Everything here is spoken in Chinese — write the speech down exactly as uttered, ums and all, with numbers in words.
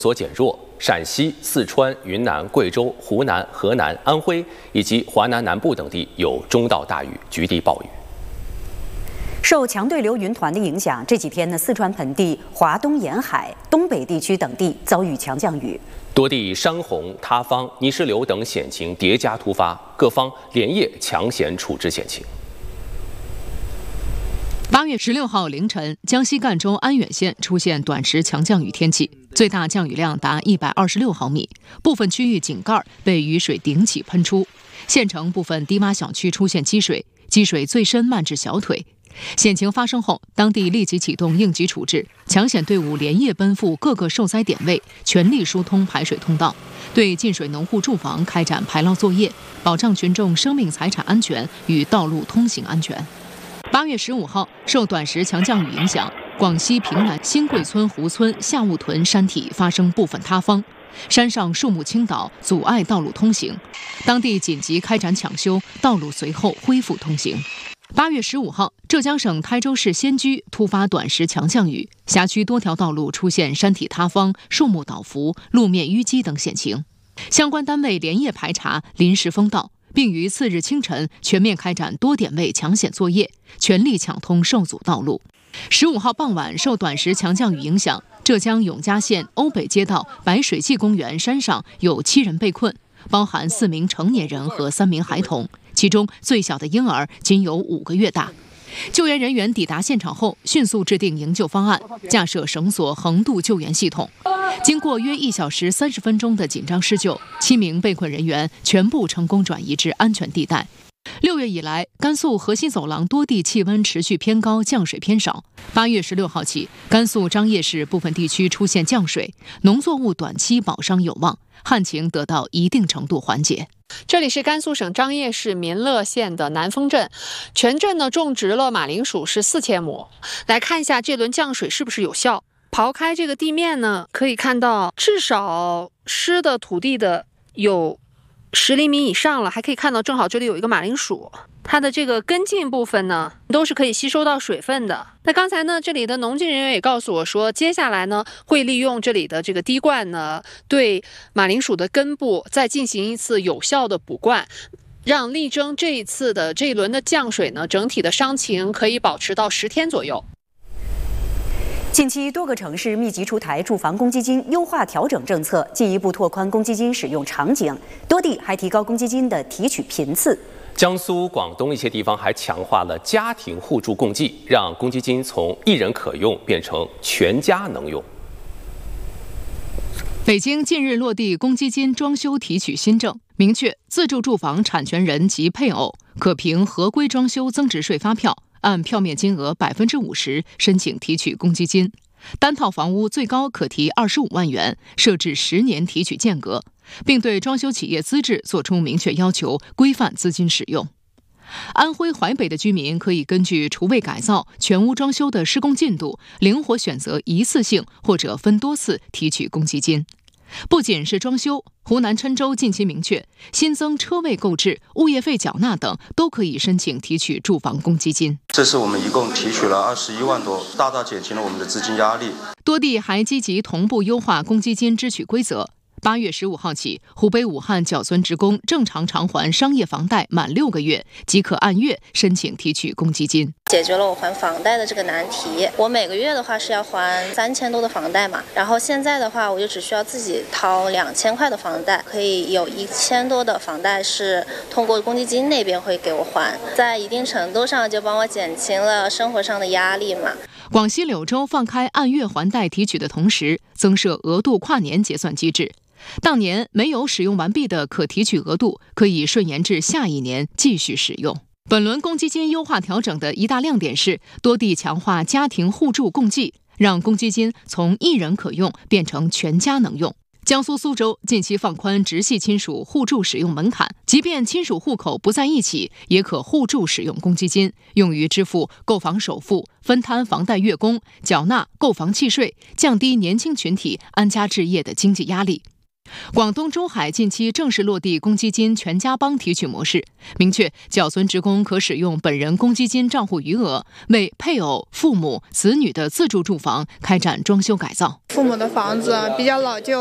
所减弱，陕西、四川、云南、贵州、湖南、河南、安徽以及华南南部等地有中到大雨，局地暴雨。 受强对流云团的影响，这几天呢，四川盆地、华东沿海、东北地区等地遭遇强降雨， 多地山洪、塌方、泥石流等险情叠加突发，各方连夜抢险处置险情。 八月十六号凌晨，江西赣州安远县出现短时强降雨天气，最大降雨量达一百二十六毫米，部分区域井盖被雨水顶起喷出，县城部分低洼小区出现积水，积水最深漫至小腿。险情发生后，当地立即启动应急处置，抢险队伍连夜奔赴各个受灾点位，全力疏通排水通道，对进水农户住房开展排涝作业，保障群众生命财产安全与道路通行安全。八月十五号，受短时强降雨影响，广西平南新贵村湖村下雾屯山体发生部分塌方，山上树木倾倒，阻碍道路通行，当地紧急开展抢修，道路随后恢复通行。八月十五号，浙江省台州市仙居突发短时强降雨，辖区多条道路出现山体塌方、树木倒伏、路面淤积等险情，相关单位连夜排查，临时封道，并于次日清晨全面开展多点位抢险作业，全力抢通受阻道路。十五号傍晚，受短时强降雨影响，浙江永嘉县瓯北街道白水记公园山上有七人被困，包含四名成年人和三名孩童，其中最小的婴儿仅有五个月大。救援人员抵达现场后，迅速制定营救方案，架设绳索横渡救援系统。经过约一小时三十分钟的紧张施救，七名被困人员全部成功转移至安全地带。六月以来，甘肃河西走廊多地气温持续偏高，降水偏少。八月十六号起，甘肃张掖市部分地区出现降水，农作物短期保墒有望，旱情得到一定程度缓解。 这里是甘肃省张掖市民乐县的南丰镇，全镇呢种植了马铃薯是四千亩。来看一下这轮降水是不是有效。刨开这个地面呢，可以看到至少湿的土地的有十厘米以上了，还可以看到正好这里有一个马铃薯，它的这个根茎部分呢都是可以吸收到水分的。那刚才呢，这里的农技人员也告诉我说，接下来呢会利用这里的这个滴灌呢，对马铃薯的根部再进行一次有效的补灌，让力争这一次的这一轮的降水呢，整体的伤情可以保持到十天左右。 近期多个城市密集出台住房公积金优化调整政策，进一步拓宽公积金使用场景，多地还提高公积金的提取频次。 江苏、广东一些地方还强化了家庭互助共济，让公积金从一人可用变成全家能用。 北京近日落地公积金装修提取新政，明确自住住房产权人及配偶可凭合规装修增值税发票，按票面金额百分之五十申请提取公积金，单套房屋最高可提二十五万元，设置十年提取间隔，并对装修企业资质作出明确要求，规范资金使用。安徽淮北的居民可以根据厨卫改造、全屋装修的施工进度，灵活选择一次性或者分多次提取公积金。不仅是装修，湖南郴州近期明确，新增车位购置、物业费缴纳等都可以申请提取住房公积金。 这次我们一共提取了二十一万多，大大减轻了我们的资金压力。 多地还积极同步优化公积金支取规则。八月十五号起，湖北武汉缴存职工正常偿还商业房贷满六个月，即可按月申请提取公积金， 解决了我还房贷的这个难题。我每个月的话是要还三千多的房贷嘛，然后现在的话，我就只需要自己掏两千块的房贷，可以有一千多的房贷是通过公积金那边会给我还，在一定程度上就帮我减轻了生活上的压力嘛。 广西柳州放开按月还贷提取的同时，增设额度跨年结算机制。当年没有使用完毕的可提取额度，可以顺延至下一年继续使用。本轮公积金优化调整的一大亮点是，多地强化家庭互助共济，让公积金从一人可用变成全家能用。江苏苏州近期放宽直系亲属互助使用门槛，即便亲属户口不在一起，也可互助使用公积金，用于支付购房首付、分摊房贷月供、缴纳购房契税，降低年轻群体安家置业的经济压力。 广东中海近期正式落地公积金全家帮提取模式，明确缴存职工可使用本人公积金账户余额为配偶、父母、子女的自住住房开展装修改造。 父母的房子比较老旧，